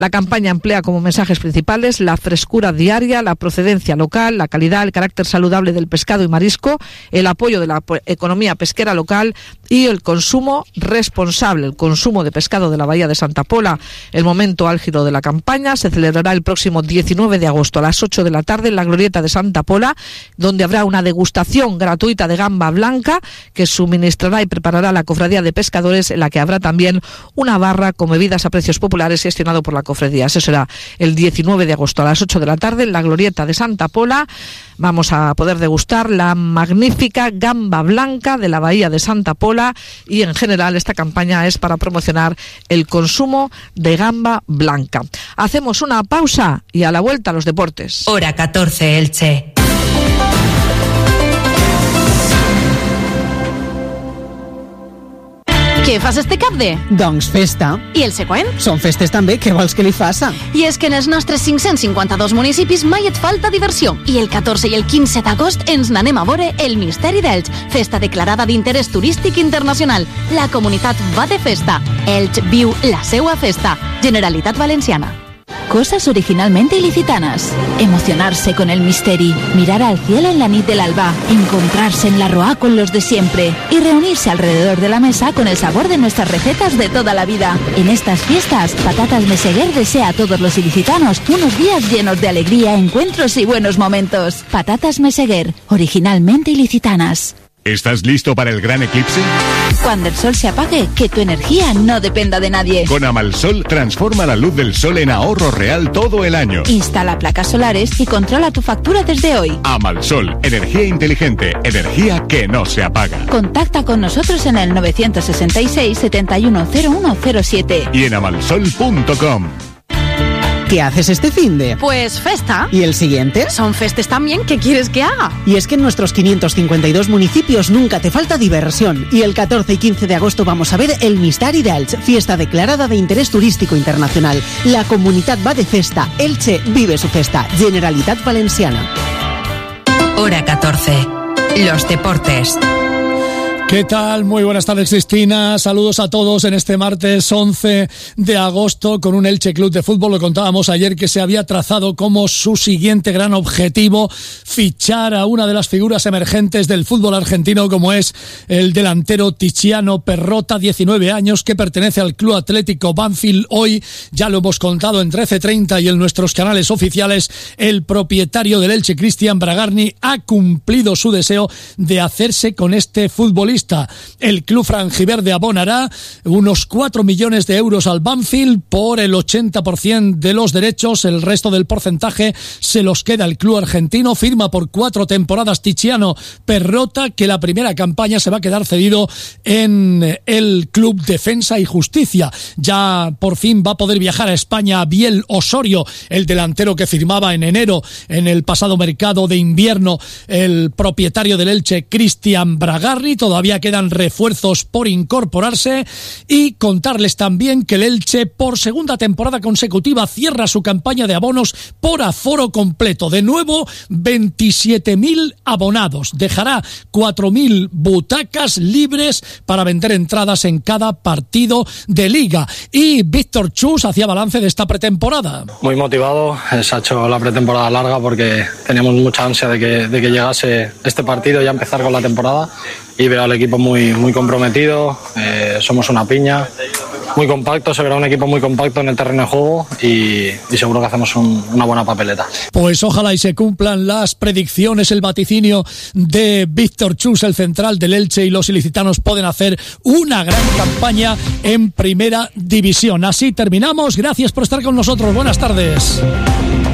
La campaña emplea como mensajes principales la frescura diaria, la procedencia local, la calidad, el carácter saludable del pescado y marisco, el apoyo de la economía pesquera local y el consumo responsable, el consumo de pescado de la bahía de Santa Pola. El momento álgido de la campaña se celebrará el próximo 19 de agosto a las 8 de la tarde en la glorieta de Santa Pola, donde habrá una degustación gratuita de gamba blanca que suministrará y preparará la Cofradía de Pescadores, en la que habrá también una barra con bebidas a precios populares gestionado por la cofradía. Eso será el 19 de agosto a las 8 de la tarde en la glorieta de Santa Pola. Vamos a poder degustar la magnífica gamba blanca de la bahía de Santa Pola y en general esta campaña es para promocionar el consumo de gamba blanca. Hacemos una pausa y a la vuelta los deportes. Hora 14, Elche. Què fas este cap de? Doncs festa. I el següent? Són festes també, què vols que li faça? I és que en els nostres 552 municipis mai et falta diversió. I el 14 i el 15 d'agost ens n'anem a veure el Misteri d'Elx, festa declarada d'interès turístic internacional. La comunitat va de festa. Elx viu la seua festa. Generalitat Valenciana. Cosas originalmente ilicitanas. Emocionarse con el misteri, mirar al cielo en la nit del alba, encontrarse en la Roa con los de siempre y reunirse alrededor de la mesa con el sabor de nuestras recetas de toda la vida. En estas fiestas, Patatas Meseguer desea a todos los ilicitanos unos días llenos de alegría, encuentros y buenos momentos. Patatas Meseguer, originalmente ilicitanas. ¿Estás listo para el gran eclipse? Cuando el sol se apague, que tu energía no dependa de nadie. Con Amalsol, transforma la luz del sol en ahorro real todo el año. Instala placas solares y controla tu factura desde hoy. Amalsol, energía inteligente, energía que no se apaga. Contacta con nosotros en el 966 710107 y en amalsol.com. ¿Qué haces este finde? Pues festa. ¿Y el siguiente? Son festes también, ¿qué quieres que haga? Y es que en nuestros 552 municipios nunca te falta diversión. Y el 14 y 15 de agosto vamos a ver el Misteri d'Elx, fiesta declarada de interés turístico internacional. La comunidad va de festa. Elche vive su festa. Generalitat Valenciana. Hora 14. Los deportes. ¿Qué tal? Muy buenas tardes, Cristina. Saludos a todos en este martes 11 de agosto con un Elche Club de Fútbol. Lo contábamos ayer que se había trazado como su siguiente gran objetivo fichar a una de las figuras emergentes del fútbol argentino, como es el delantero Tiziano Perrotta, 19 años, que pertenece al Club Atlético Banfield. Hoy, ya lo hemos contado en 13:30 y en nuestros canales oficiales, el propietario del Elche, Cristian Bragarni, ha cumplido su deseo de hacerse con este futbolista. El club franjiverde abonará unos 4 millones de euros al Banfield por el 80% de los derechos. El resto del porcentaje se los queda el club argentino. Firma por 4 temporadas Tiziano Perrotta, que la primera campaña se va a quedar cedido en el club Defensa y Justicia. Ya por fin va a poder viajar a España Biel Osorio, el delantero que firmaba en enero en el pasado mercado de invierno el propietario del Elche, Cristian Bragarni. Todavía quedan refuerzos por incorporarse y contarles también que el Elche por segunda temporada consecutiva cierra su campaña de abonos por aforo completo. De nuevo 27.000 abonados. Dejará 4.000 butacas libres para vender entradas en cada partido de liga. Y Víctor Chus hacía balance de esta pretemporada. Muy motivado, se ha hecho la pretemporada larga porque teníamos mucha ansia de que llegase este partido y a empezar con la temporada. Y veo al equipo muy comprometido, somos una piña, muy compacto, se verá un equipo muy compacto en el terreno de juego y seguro que hacemos una buena papeleta. Pues ojalá y se cumplan las predicciones, el vaticinio de Víctor Chus, el central del Elche, y los ilicitanos pueden hacer una gran campaña en primera división. Así terminamos, gracias por estar con nosotros, buenas tardes.